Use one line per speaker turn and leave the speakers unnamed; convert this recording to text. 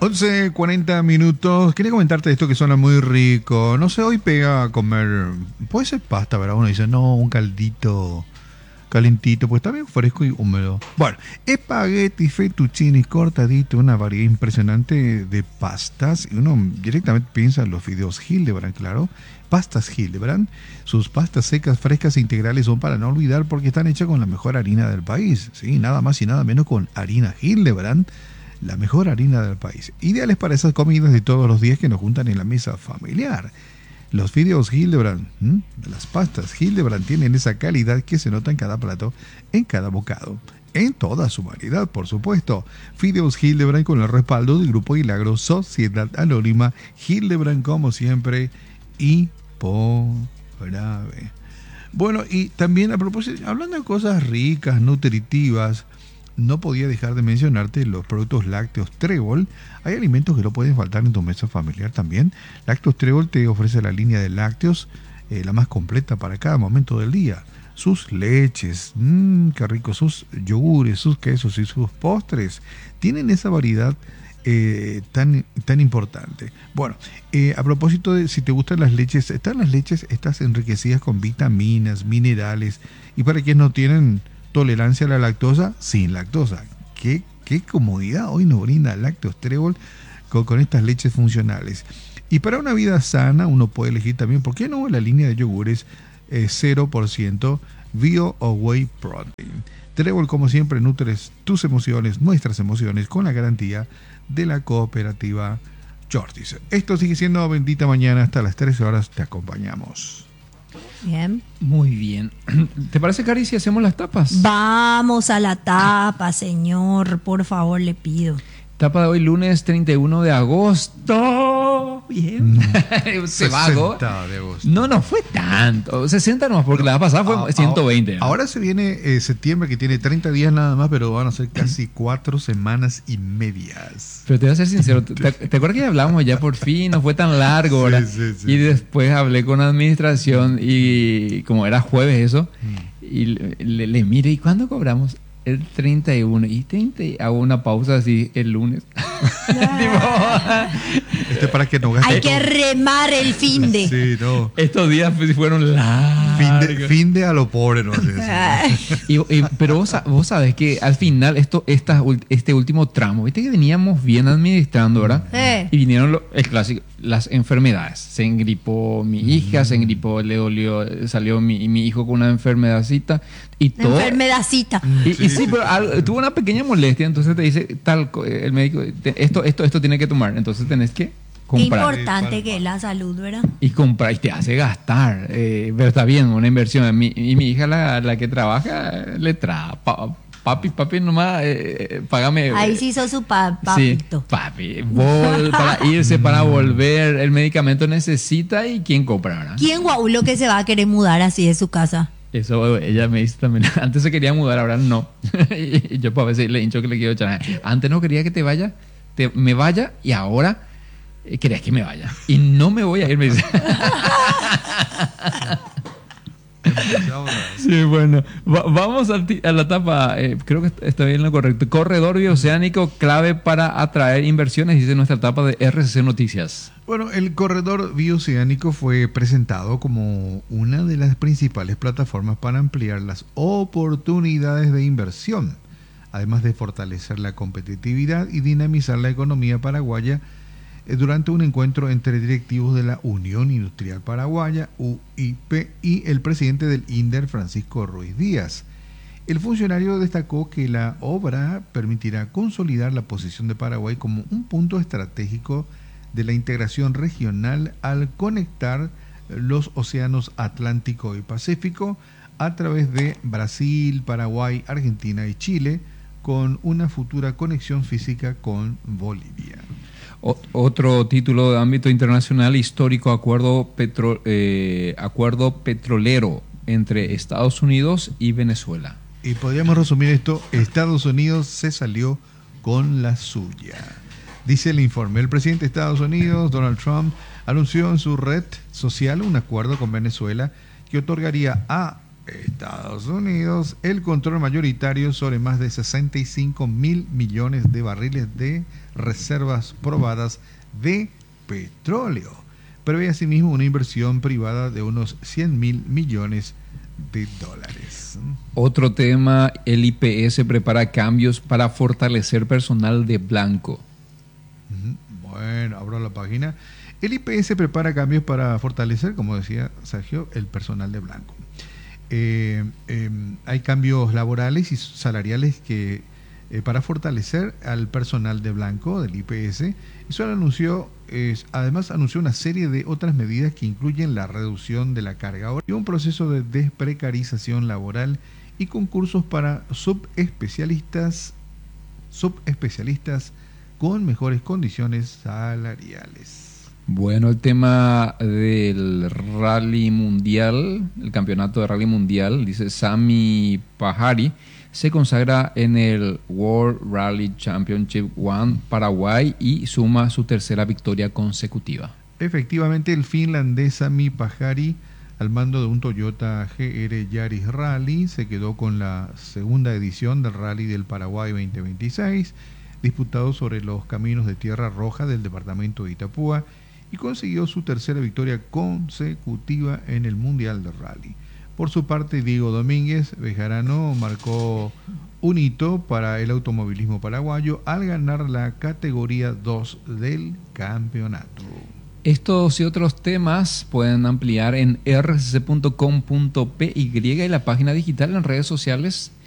11:40 minutos. Quería comentarte esto que suena muy rico. No sé, hoy pega a comer. Puede ser pasta, ¿verdad? Uno dice, no, un caldito calentito, pues está bien fresco y húmedo. Bueno, espagueti, fettuccini, cortadito, una variedad impresionante de pastas. Y uno directamente piensa en los fideos Hildebrand, claro. Pastas Hildebrand. Sus pastas secas, frescas e integrales son para no olvidar porque están hechas con la mejor harina del país. Sí, nada más y nada menos con harina Hildebrand, la mejor harina del país. Ideales para esas comidas de todos los días que nos juntan en la mesa familiar. Los fideos Hildebrand, las pastas Hildebrand tienen esa calidad que se nota en cada plato, en cada bocado, en toda su variedad, por supuesto. Fideos Hildebrand con el respaldo del Grupo Hilagro, Sociedad Anónima, Hildebrand como siempre y por grave. Bueno, y también a propósito, hablando de cosas ricas, nutritivas, no podía dejar de mencionarte los productos lácteos Trébol. Hay alimentos que no pueden faltar en tu mesa familiar también. Lácteos Trébol te ofrece la línea de lácteos, la más completa para cada momento del día. Sus leches, qué rico, sus yogures, sus quesos y sus postres. Tienen esa variedad tan importante. Bueno, a propósito de si te gustan las leches, están las leches estas enriquecidas con vitaminas, minerales, y para quienes no tienen tolerancia a la lactosa, sin lactosa. Qué comodidad hoy nos brinda Lácteos Trébol con estas leches funcionales. Y para una vida sana uno puede elegir también, ¿por qué no?, la línea de yogures 0% Bio o Whey Protein. Trébol, como siempre, nutres tus emociones, nuestras emociones, con la garantía de la cooperativa Shorties. Esto sigue siendo Bendita Mañana. Hasta las 13 horas te acompañamos.
Bien.
Muy bien. ¿Te parece, Cari, si hacemos las tapas?
Vamos a la tapa, señor. Por favor, le pido.
Tapa de hoy, lunes 31 de agosto. Bien. Se va agosto.
De agosto.
No fue tanto. 60 nomás, porque la pasada fue 120. ¿no?
Ahora se viene septiembre, que tiene 30 días nada más, pero van a ser casi 4 semanas y medias.
Pero te voy a ser sincero. ¿Te acuerdas que hablamos ya por fin? No fue tan largo, ¿verdad?
Sí.
Y después hablé con administración y como era jueves eso, y le mire, ¿y cuándo cobramos? El 31. Y 30, hago una pausa así el lunes.
Para que no gaste.
Hay que remar el fin de.
Sí, no.
Estos días fueron largos.
Fin de a lo pobre, ¿no?
Pero vos sabés que al final este último tramo, viste que veníamos bien administrando, ¿verdad? Y vinieron el clásico, las enfermedades. Se engripó mi hija, se engripó, le dolió, salió mi hijo con una enfermedadcita y todo.
Enfermedacita.
Y sí, pero tuvo una pequeña molestia, entonces te dice el médico, esto tiene que tomar, entonces tenés que comprar.
Importante que es la salud, ¿verdad?
Y comprar, y te hace gastar, pero está bien, una inversión. Mi hija, la que trabaja, le trae, papi, nomás, págame.
Ahí sí sos su papito.
Sí, papi, para irse, para volver, el medicamento necesita, y ¿quién compra, verdad?
¿Quién guaulo que se va a querer mudar así de su casa?
Eso ella me dice también. Antes se quería mudar, ahora no. Y yo pues a veces le hincho que le quiero echar. Antes no quería que me vaya, y ahora querías que me vaya. Y no me voy a ir, me dice. Sí, bueno. Vamos a la etapa, creo que está bien lo correcto. Corredor bioceánico, clave para atraer inversiones, dice nuestra etapa de RCC Noticias.
Bueno, el corredor bioceánico fue presentado como una de las principales plataformas para ampliar las oportunidades de inversión, además de fortalecer la competitividad y dinamizar la economía paraguaya, durante un encuentro entre directivos de la Unión Industrial Paraguaya, UIP, y el presidente del INDER, Francisco Ruiz Díaz. El funcionario destacó que la obra permitirá consolidar la posición de Paraguay como un punto estratégico de la integración regional al conectar los océanos Atlántico y Pacífico a través de Brasil, Paraguay, Argentina y Chile, con una futura conexión física con Bolivia.
Otro título de ámbito internacional, histórico acuerdo petrolero entre Estados Unidos y Venezuela.
Y podríamos resumir esto: Estados Unidos se salió con la suya. Dice el informe, el presidente de Estados Unidos, Donald Trump, anunció en su red social un acuerdo con Venezuela que otorgaría a Estados Unidos, el control mayoritario sobre más de 65.000 millones de barriles de reservas probadas de petróleo. Prevé asimismo una inversión privada de unos 100.000 millones de dólares.
Otro tema, el IPS prepara cambios para fortalecer personal de blanco.
Bueno, abro la página. El IPS prepara cambios para fortalecer, como decía Sergio, el personal de blanco. Hay cambios laborales y salariales que para fortalecer al personal de blanco del IPS. Eso además anunció una serie de otras medidas que incluyen la reducción de la carga horaria y un proceso de desprecarización laboral y concursos para subespecialistas con mejores condiciones salariales.
Bueno, el tema del rally mundial, el campeonato de rally mundial, dice Sami Pajari, se consagra en el World Rally Championship One Paraguay y suma su tercera victoria consecutiva.
Efectivamente, el finlandés Sami Pajari, al mando de un Toyota GR Yaris Rally, se quedó con la segunda edición del Rally del Paraguay 2026, disputado sobre los caminos de Tierra Roja del departamento de Itapúa, y consiguió su tercera victoria consecutiva en el Mundial de Rally. Por su parte, Diego Domínguez Bejarano marcó un hito para el automovilismo paraguayo al ganar la categoría 2 del campeonato.
Estos y otros temas pueden ampliar en rcc.com.py y la página digital en redes sociales